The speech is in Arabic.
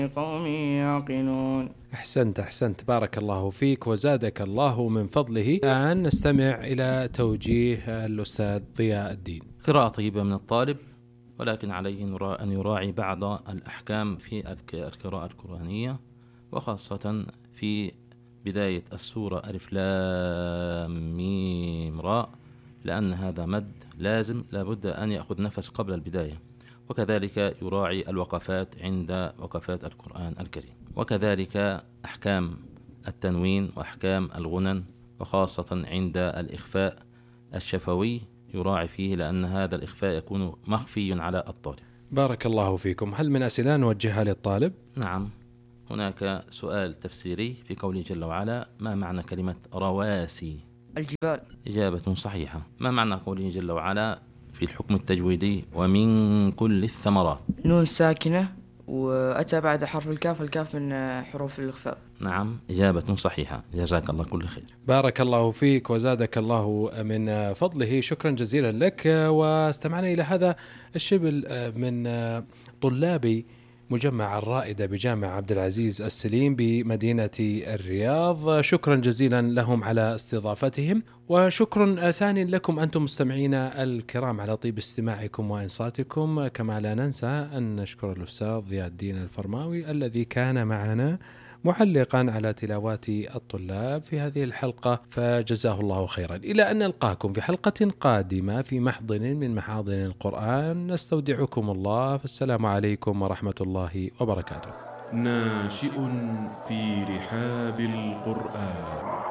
قوم يعقلون. أحسنت بارك الله فيك وزادك الله من فضله. الآن نستمع إلى توجيه الأستاذ ضياء الدين. قراءة طيبة من الطالب، ولكن عليه أن يراعي بعض الأحكام في القراءة القرآنية، وخاصة في بداية السورة ألف لام ميم راء، لأن هذا مد لازم لابد أن يأخذ نفس قبل البداية. وكذلك يراعي الوقفات عند وقفات القرآن الكريم، وكذلك أحكام التنوين وأحكام الغنن، وخاصة عند الإخفاء الشفوي يراعي فيه، لأن هذا الإخفاء يكون مخفي على الطالب. بارك الله فيكم. هل من أسئلة نوجهها للطالب؟ نعم، هناك سؤال تفسيري في قوله جل وعلا: ما معنى كلمة رواسي؟ الجبال. إجابة صحيحة. ما معنى قوله جل وعلا في الحكم التجويدي: ومن كل الثمرات؟ نون ساكنة وأتى بعد حرف الكاف، الكاف من حروف الإخفاء. نعم، إجابة صحيحة. جزاك الله كل خير. بارك الله فيك وزادك الله من فضله. شكرا جزيلا لك. واستمعنا إلى هذا الشبل من طلاب مجمع الرائدة بجامع عبد العزيز السليم بمدينة الرياض. شكرا جزيلا لهم على استضافتهم، وشكر ثاني لكم أنتم مستمعين الكرام على طيب استماعكم وإنصاتكم. كما لا ننسى أن نشكر الأستاذ ضياء الدين الفرماوي الذي كان معنا معلقا على تلاوات الطلاب في هذه الحلقة، فجزاه الله خيرا. إلى أن نلقاكم في حلقة قادمة في محضن من محاضن القرآن، نستودعكم الله، فالسلام عليكم ورحمة الله وبركاته. ناشئ في رحاب القرآن.